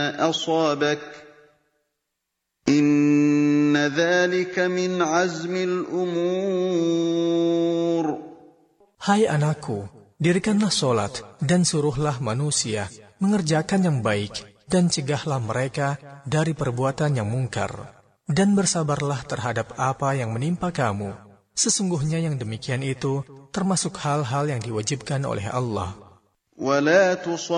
أصابك إن ذلك من عزم الأمور. Hai anakku, dirikanlah solat dan suruhlah manusia mengerjakan yang baik dan cegahlah mereka dari perbuatan yang mungkar. Dan bersabarlah terhadap apa yang menimpa kamu. Sesungguhnya yang demikian itu termasuk hal-hal yang diwajibkan oleh Allah.